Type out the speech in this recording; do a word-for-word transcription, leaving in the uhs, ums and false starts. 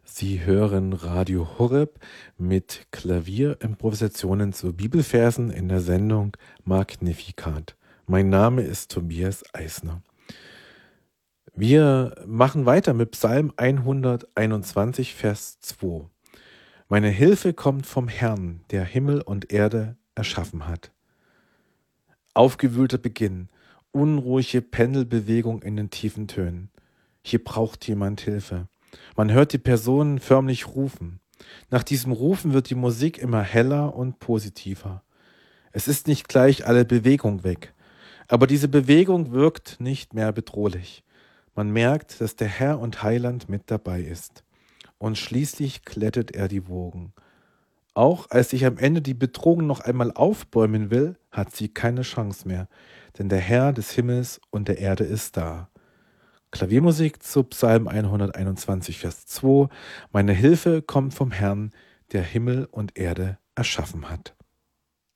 Sie hören Radio Horeb mit Klavierimprovisationen zu Bibelversen in der Sendung Magnificat. Mein Name ist Tobias Eisner. Wir machen weiter mit Psalm hunderteinundzwanzig, Vers zwei. Meine Hilfe kommt vom Herrn, der Himmel und Erde erschaffen hat. Aufgewühlter Beginn, unruhige Pendelbewegung in den tiefen Tönen. Hier braucht jemand Hilfe. Man hört die Personen förmlich rufen. Nach diesem Rufen wird die Musik immer heller und positiver. Es ist nicht gleich alle Bewegung weg, aber diese Bewegung wirkt nicht mehr bedrohlich. Man merkt, dass der Herr und Heiland mit dabei ist. Und schließlich glättet er die Wogen. Auch als sich am Ende die Bedrohung noch einmal aufbäumen will, hat sie keine Chance mehr, denn der Herr des Himmels und der Erde ist da. Klaviermusik zu Psalm hunderteinundzwanzig, Vers zwei. Meine Hilfe kommt vom Herrn, der Himmel und Erde erschaffen hat.